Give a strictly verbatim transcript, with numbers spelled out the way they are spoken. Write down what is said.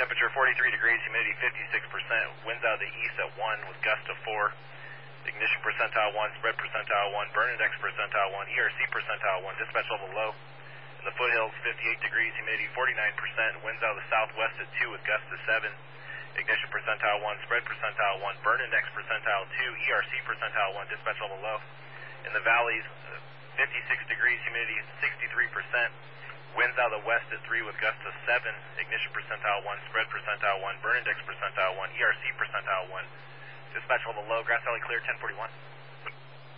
Temperature forty-three degrees, humidity fifty-six percent, winds out of the east at one with gusts of four. Ignition percentile one, spread percentile one, burn index percentile one, E R C percentile one, dispatch level low. In the foothills, fifty-eight degrees, humidity forty-nine percent, winds out of the southwest at two with gusts of seven. Ignition percentile one, spread percentile one, burn index percentile two, E R C percentile one, dispatch level low. In the valleys, fifty-six degrees, humidity sixty-three percent, winds out of the west at three with gusts of seven. Ignition percentile one, spread percentile one, burn index percentile one, E R C percentile one. Dispatch level low, Grass Valley clear, ten forty-one.